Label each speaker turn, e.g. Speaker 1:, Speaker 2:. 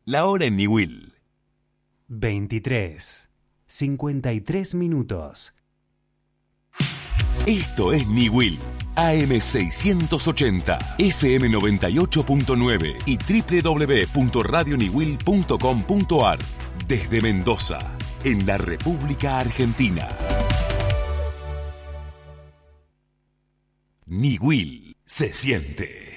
Speaker 1: La hora en Niwil.
Speaker 2: 23:53 minutos.
Speaker 1: Esto es Niwil. AM680, FM 98.9 y www.radioniwil.com.ar. Desde Mendoza, en la República Argentina. Niwil se siente.